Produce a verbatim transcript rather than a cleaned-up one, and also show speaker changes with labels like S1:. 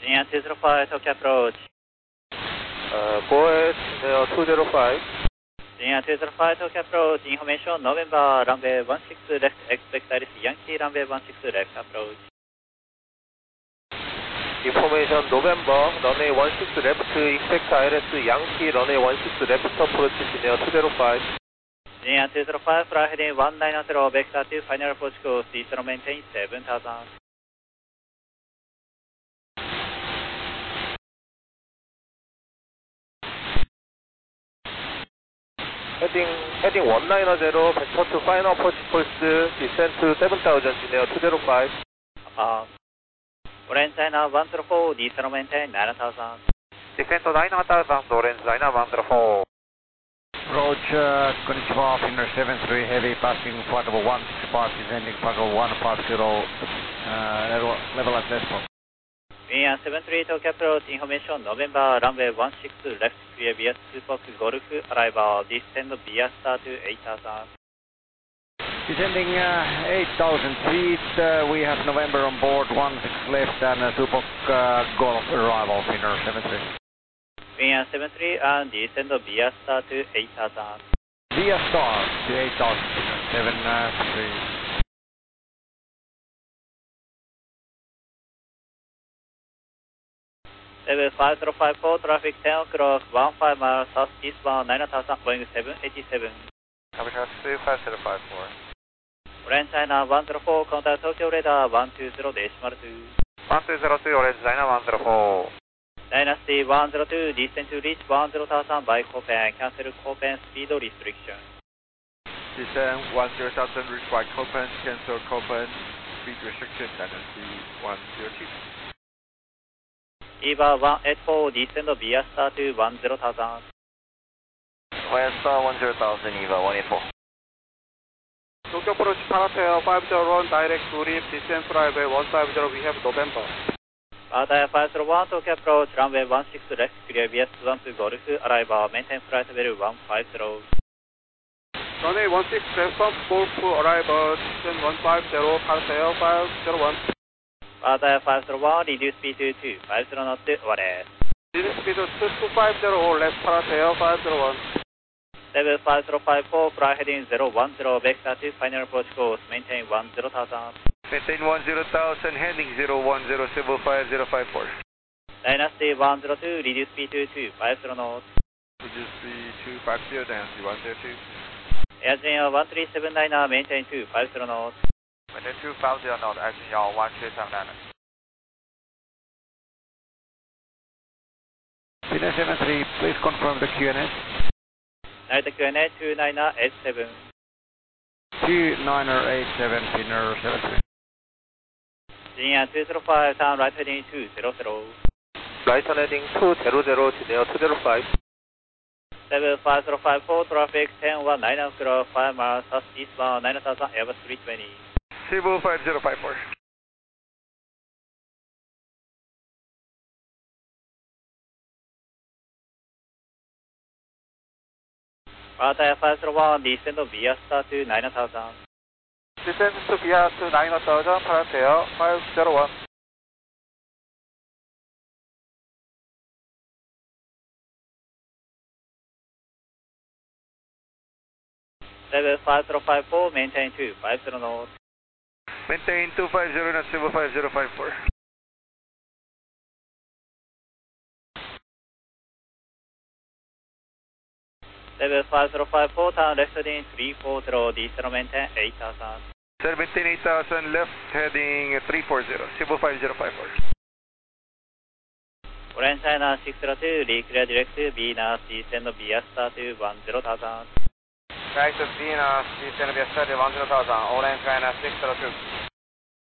S1: China two zero five, Tokyo approach.
S2: Uh, go ahead, China two zero five.
S1: China two zero five, Tokyo approach. Information November, runway one six left, expect Iris Yankee, runway one six left, approach.
S2: Information November, runway one six left, expect Iris Yankee, runway one six left, approach China two zero five.
S1: China two zero five, fly heading one nine zero, vector two, final approach course, Eastern maintain seven thousand.
S2: Heading, heading one nine zero, vector to final approach course, descent to seven thousand, China two zero five.
S1: Uh, Orange China one zero four, Eastern maintain nine thousand.
S2: Descent to nine thousand, Orange China one zero four.
S3: Roger, konnichiwa, Finnair seven three heavy, passing flight level one six five, descending flight level one five zero, uh, level, level at Lesbos.
S1: Finnair seven three, Tokyo approach, information November, runway one six left, clear via Super Golf, arrival, descend via star to eight thousand.
S3: Descending uh, eight thousand feet, uh, we have November on board, one six left, and uh, Super uh, Golf arrival, Finnair seven three.
S1: Finnair seven three, and descend via star to eight thousand.
S3: Via star to eight thousand, seven three.
S1: seven five zero five four, traffic ten o'clock, one five miles southeastbound, nine thousand, Boeing seven eighty-seven.
S2: Copy, two five zero five four.
S1: Orange China one zero four, contact Tokyo radar one two zero decimal two.
S2: one two zero two, Orange China one zero four.
S1: Dynasty one zero two, descend to reach one zero thousand by Copen, cancel Copen speed restriction.
S4: Descend one zero thousand, reach by Copen, cancel Copen, speed restriction, Dynasty one zero two.
S1: EVA one eight four, descend via star to one zero thousand.
S2: Via star one zero thousand, EVA one eight four.
S4: Tokyo approach Paratel five zero one, direct to reef, descend flight one five zero, we have November.
S1: Paratel five zero one, Tokyo approach, runway one six left, clear via one two Golf, arrival, maintain flight level one five zero.
S4: Runway one six left, Golf, arrival, descend one five zero, Paratel five zero one.
S1: Paratel five zero one, reduce speed to two five zero knots, order.
S4: Reduce speed to two five zero, left Paratel five zero one.
S1: seven five zero five four, fly heading zero one zero, vector two, final approach course, maintain one zero thousand.
S2: Maintain one zero thousand, heading zero one zero, civil five zero five four.
S1: Dynasty one zero two, reduce speed to two five zero knots.
S4: Reduce speed two five zero, Dynasty one zero two.
S1: Airgen one three seven nine, maintain two five zero knots.
S4: Maintain two five zero knots, Airgen one three seven nine.
S3: Finnair seven three, please confirm the Q N S.
S1: Night Q N A two nine eight seven.
S3: two nine eight seven, Finnair seven three.
S1: China two zero five, turn right heading two zero zero.
S2: Right turn heading two zero zero, China two zero five.
S1: seven five zero five four, traffic ten one nine o'clock, five miles southeastbound, nine thousand, Airbus three twenty.
S2: Civil five zero five four.
S1: Paratel five zero one, descend via star to nine thousand.
S4: Descend to via to nine thousand, Paratel five zero one.
S1: seven five zero five four, maintain two five zero knots.
S2: Maintain two five zero knots, civil five zero five four.
S1: seven five zero five four, turn left heading three four zero, descend maintain eight thousand.
S2: Sir, maintain eight thousand, left heading three four zero, civil five zero five four.
S1: Orange China six zero two, reclear direct to Venus, descend via star to one zero thousand.
S4: Right to Venus, descend via star to one zero thousand, Orange China six zero two.